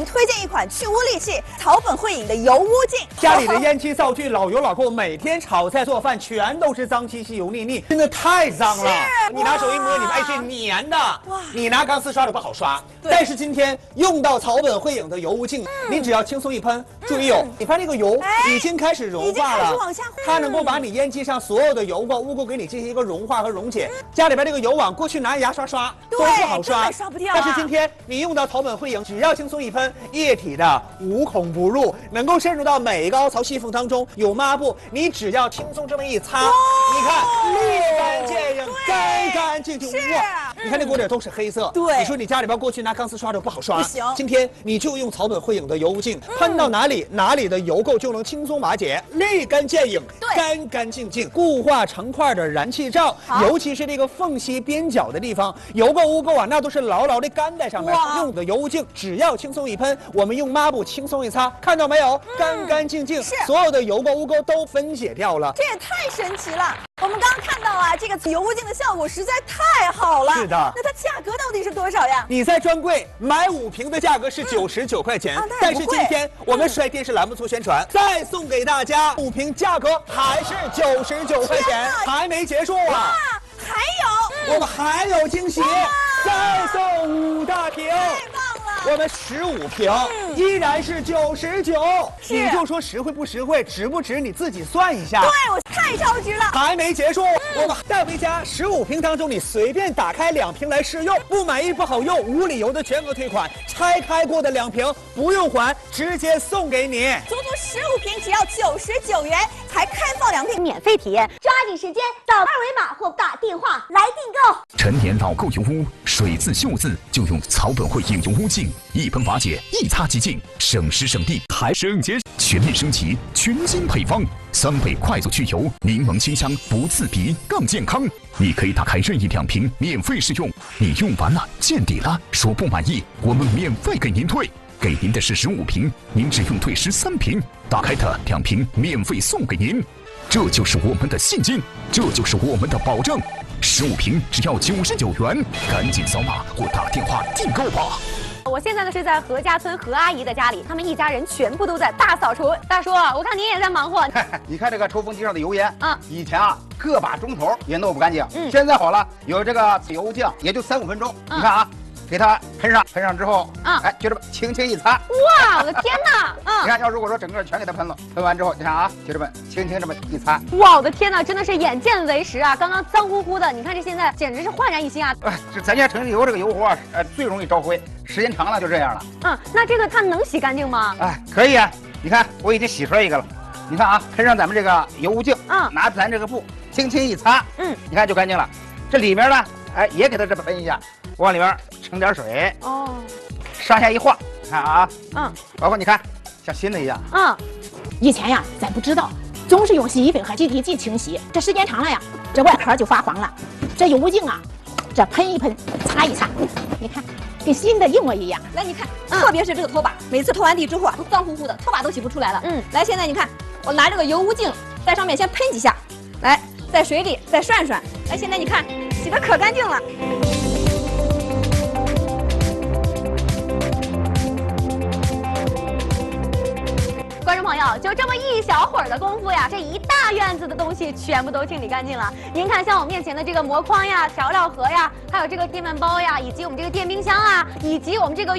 您推荐一款去污利器草本汇隐的油污净。 家里的烟气灶具老油老垢，每天炒菜做饭全都是脏兮兮、油腻腻，真的太脏了。你拿手一摸，你发现是粘的。哇！你拿钢丝刷的不好刷。但是今天用到草本汇隐的油污净，你只要轻松一喷，注意哦，你看那个油已经开始融化了，它能够把你烟机上所有的油垢、污垢给你进行一个融化和溶解。家里边这个油网过去拿牙刷刷都不好刷， 刷不掉。 但是今天你用到草本汇隐，只要轻松一喷，液体的无孔不入，能够渗入到每一个凹槽细缝当中。有抹布，你只要轻松这么一擦，你看立竿见影，干干净净。哇，你看那锅底都是黑色。对，你说你家里边过去拿钢丝刷的不好刷，不行。今天你就用草本汇隐的油污净，喷到哪里的油垢就能轻松瓦解，立竿见影，干干净净。固化成块的燃气罩，尤其是这个缝隙边角的地方，油垢污垢啊，那都是牢牢的干在上面。用的油污净，只要轻松一喷，我们用抹布轻松一擦，看到没有？干干净净，所有的油垢污垢都分解掉了。 这也太神奇了！我们刚刚看到啊，这个油污净的效果实在太好了。 是的， 那它价格到底是多少呀？ 你在专柜买5瓶的价格是99块钱，但是今天我们帅电视栏目组宣传，再送给大家5瓶，价格还是99块钱，还没结束啊！ 还有， 我们还有惊喜，再送5大瓶。 太棒了！ 我们15瓶，依然是99，你就说实惠不实惠，值不值，你自己算一下。 对，我太超值了。 还没结束，我们带回家15瓶当中，你随便打开2瓶来试用，不满意不好用，无理由的全额退款。拆开过的2瓶不用还，直接送给你。 足足15瓶只要99元，才开放2瓶免费体验，抓紧时间扫2维码或打电话来订购。 陈年老垢油污，水渍锈渍就用草本汇隐油污净，一喷瓦解，一擦即净，省时省力还省钱。全面升级，全新配方，3倍快速去油，柠檬清香，不刺鼻，更健康。你可以打开任意2瓶免费试用，你用完了见底了，说不满意，我们免费给您退。给您的是15瓶，您只用退13瓶，打开的2瓶免费送给您。这就是我们的信心，这就是我们的保证。15瓶只要99元，赶紧扫码或打电话订购吧。 我现在呢是在何家村何阿姨的家里，他们一家人全部都在大扫除。大叔，我看您也在忙活。 你看这个抽风机上的油烟，以前啊个把钟头也弄不干净，现在好了，有这个油浆也就3、5分钟。你看啊，给它喷上之后，哎，就这么轻轻一擦。 哇，我的天哪！ 你看，要如果说整个全给它喷了，喷完之后，你看啊，就这么轻轻这么一擦。 哇，我的天哪，真的是眼见为实啊！刚刚脏乎乎的，你看这现在简直是焕然一新啊！ 这咱家城市油这个油活啊，最容易招灰，时间长了就这样了。 那这个它能洗干净吗？ 哎，可以啊。你看，我已经洗出来一个了。你看啊，喷上咱们这个油污净，拿咱这个布轻轻一擦，你看就干净了。这里面呢，哎，也给它这么喷一下，往里面盛点水，上下一晃，看啊，包括你看，像新的一样。 以前呀，咱不知道，总是用洗衣粉和洁体剂清洗，这时间长了呀，这外壳就发黄了。这油污净啊，这喷一喷，擦一擦，你看，跟新的一模一样。 来，你看，特别是这个拖把，每次拖完地之后啊，都脏乎乎的，拖把都洗不出来了。来，现在你看，我拿这个油污净在上面先喷几下，来，在水里再涮涮。来，现在你看，洗得可干净了。 观众朋友，就这么一小会儿的功夫呀，这一大院子的东西全部都清理干净了。您看，像我面前的这个膜筐呀、调料盒呀，还有这个电饭煲呀，以及我们这个电冰箱啊，以及我们这个